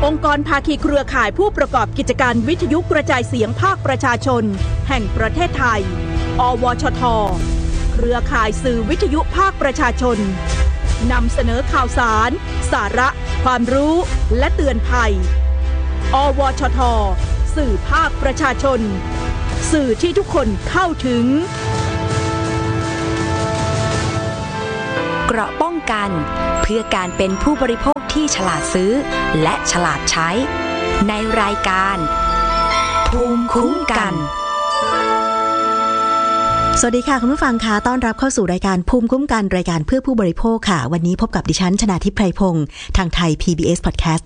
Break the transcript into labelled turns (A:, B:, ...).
A: องค์กรภาคีเครือข่ายผู้ประกอบกิจการวิทยุกระจายเสียงภาคประชาชนแห่งประเทศไทยอวชท.เครือข่ายสื่อวิทยุภาคประชาชนนำเสนอข่าวสารสาระความรู้และเตือนภัยอวชท.สื่อภาคประชาชนสื่อที่ทุกคนเข้าถึง
B: เกราะป้องกันเพื่อการเป็นผู้บริโภคที่ฉลาดซื้อและฉลาดใช้ในรายการภูมิคุ้มกัน
C: สวัสดีค่ะคุณผู้ฟังคะต้อนรับเข้าสู่รายการภูมิคุ้มกันรายการเพื่อผู้บริโภคค่ะวันนี้พบกับดิฉันชนาธิป ไพรพงศ์ทางไทย PBS Podcast